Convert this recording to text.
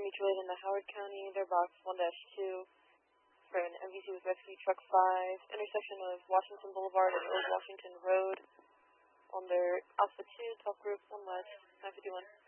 mutual aid in the Howard County. They're box 1-2 for an MVC with Rescue Truck 5, intersection of Washington Boulevard and Old Washington Road on their Alpha 2, top group 1 West, 951.